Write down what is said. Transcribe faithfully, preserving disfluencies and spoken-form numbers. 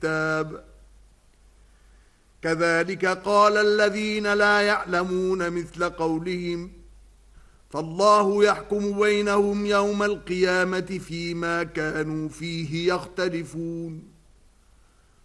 الكتاب كذلك قال الذين لا يعلمون مثل قولهم فالله يحكم بينهم يوم القيامة فيما كانوا فيه يختلفون